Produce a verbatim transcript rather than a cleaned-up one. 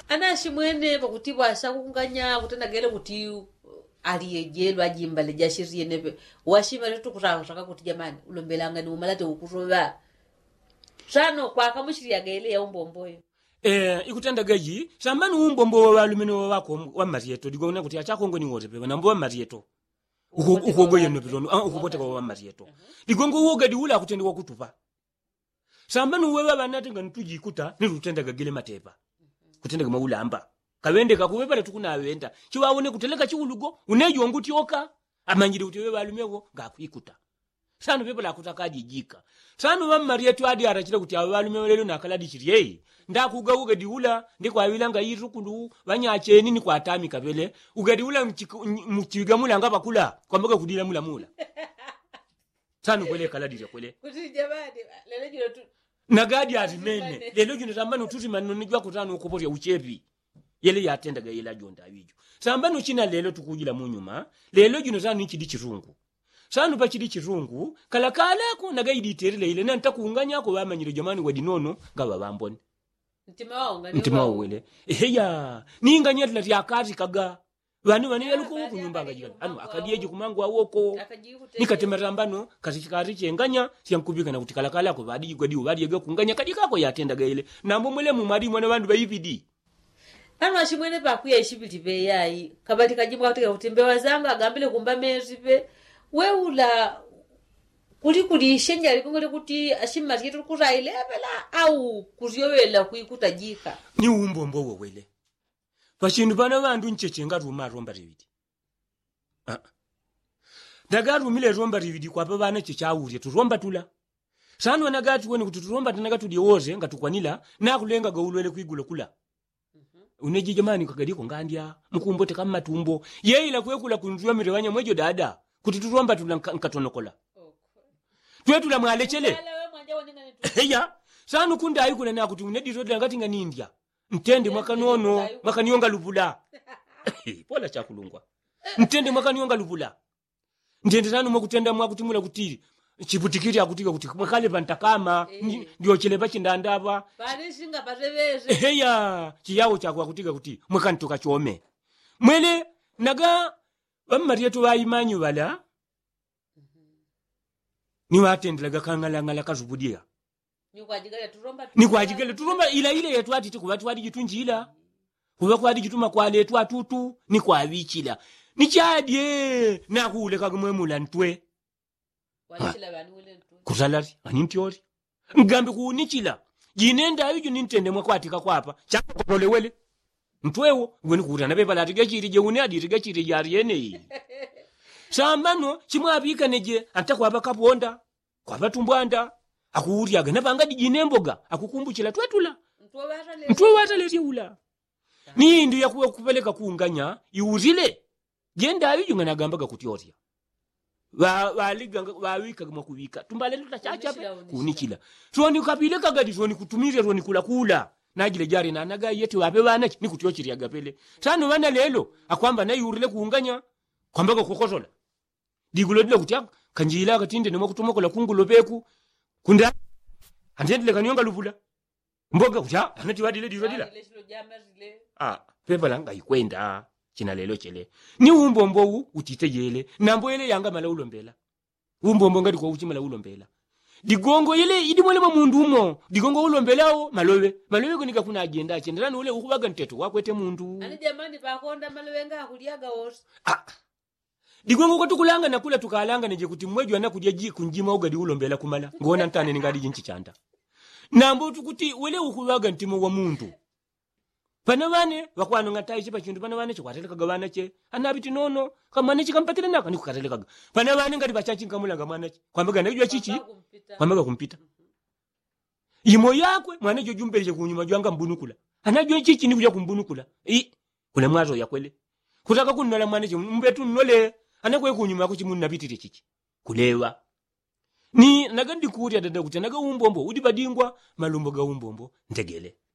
ana shimwene pakutibwa asakunganya kutenda gele kuti aliyejelwa ajimba lejashiriye nebe washima letu kutaka kutaka kuti jamani ulombelanga ni umalate ukutoba sano kwa kamushiriya gele ya umbomboyo eh ikutenda gaji sambani umbombo wa lumeno wako wa marieto digona kuti achakongo ni wote pe nambo wa marieto uko uko goye no bilono ah uko poteka wa marieto digongo wo gadi ula kutendwa kutupa sambani wewe banati nganitujikuta ni rutenda gagele matepa kutenda maula amba kawende kakuwepala tukuna awenda chiwaone kuteleka chiulugo unejo nguti oka amanyire kuti wewe balumewo ngakuikuta sano pepa kutakaji jika sano wa marieto adi arachira kuti abalumewo lelo nakaladi chiriye ndakuga ugadi ula ndiko awilanga yirukundu banyache nini kwa atami kabele ugadi ula mchiga mula ngaba kula kwambaka kudila mula mula sano kwele kaladi kwele kuti jamani lelo jiro tu nagadi arimene lelo jino tambano tuti manonijwa kutano ukopotya uchepi yele yatenda ga yela jonda abijo sambano china lelo tukujila munyuma lelo jino zanu nchi dichirungu sanu pa chidi chirungu kala kala ko nagaidi terele ile nanta kuunganya ko bamanyire jamani wadinono ngaba bambone ntima waonga ni ntima wele eheya ninganya tla yakati kaga banu bani yaluko kunyumba ngajira anu akadiyeje kumangu awoko nikatemerambano kasichikari chenganya siyankubika na kutikala kala ko badi gwadi ubadi yega kunganya kadika ko yatenda ga ile nambo mule mu mari mwana bandu ba I V D anu ashimwene pa kuya ishibiti pe yayi kabati kajimba katika kutembewa zanga agambile kumba mezi pe weula kuli kuli shenja likongole kuti ashimati yetu kutaile pela au kuziyowela kuikutajika ni umbombo wo wele pashindu bana bandu nchechenga ruma romba rividi ah daga rumile romba rividi kwa bana chechawuri tu romba tula sanu nagatu woni kuti romba tanagatu dioze ngatukwanila na kulenga gaulwele kuigulo kula uneji jamani kagadiko ngandya mukumbote kama matumbo yeila kwekula kunjua mirewanya mwejo dada kuti turomba tula nkatonokola twetu la mwalechele heya sanu kunda ayi kuna na kuti unedi roda ngati nganindya ntende mwakanono mwakanionga lubula pola cha kulungwa ntende mwakanionga lubula ntende sanu mwakutenda mwakutimula kuti chiputikiri akutika kuti mwakale pantakama ndio chelepa chindandaba bani singa patebeze heya chiyawo chakwa kutika kuti mwakantoka chome mwele naga bamariyetu bayimanyu bala ni watendela gakangala ngala kazubudia ni kwajigale turomba ni kwajigale turomba ila ile yetu ati tikuba twadi gitunjila kuba kwadi gituma kwale twa tutu ni kwabichila ni chadie na kule kagumwemula ntwe walichila bani ule ntwe kusalari ani ntiori ngambe kuunichila jinenda ayo nintende mwakwatika kwapa chakopole wele ntwewo ngweni kutana pepa latiga chiri je une adiriga chiri yari yene sambano chimwabika neje atakwaba kaponda kwaba tumbwanda akuuriaga nabanga dijinemboga akukumbuchila twetula ntwe watale ula ni ndio yakuwa kupeleka kuunganya iuzile jenda ayo ngana gambaga kutyoria wa waliga wawika kama kubika tumbale tutachacha kunichila tuoni kapile kagadi tuoni kutumire tuoni kula kula najile jari na naga yeti wape bana ni kutyochiria gapele sano bana lelo akwamba na yurile kuunganya kwambaka kokosola digulo dile kutya kanjila katinde nemo kutumoko la kungulo beku kunda andendele kanionga luvula mboga kutya anati wadile dilo dila ah pepa langa ikwenda china lelo chele ni umbombo u utitejele nambo ele yanga mala ulombela umbombo ngati kwa uchimala ulombela digongo ile idi mwele mundu umo digongo ulombelao malowe malowe kunika kuna agenda achendelana ule ukubaga nteto wakwete mundu ani jamani pakonda malowe nga kuliaga wose ah digongo ko tukulanga nakula tukalanga neje kuti mwejo anakudia ji kunjima ugadi ulombela kumala ngona ntane ningadi jinchi chanda nambo tukuti wele ukubaga ntimo wa mundu pana bane bakwano ngatayi chipa chindu pana bane chikwateleka gabana che anabiti nono kama ne chikampatira naka nikukateleka pana bane ngati bachachi nkamulanga mwana che kwambaga najua chichi kwambaga kumpita imo yakwe mwana jo jumbeleje kunyuma jwanga mbunukula anajua chichi ni kuja kumbunukula i kule mwazo yakwele kutaka kunnola mwana che mbetu nnole anakwe kunyuma ko chimunna bitire chichi kulewa ni nagandi kuria dada kuti naga umbombo udi badingwa malumbo ga umbombo ntegele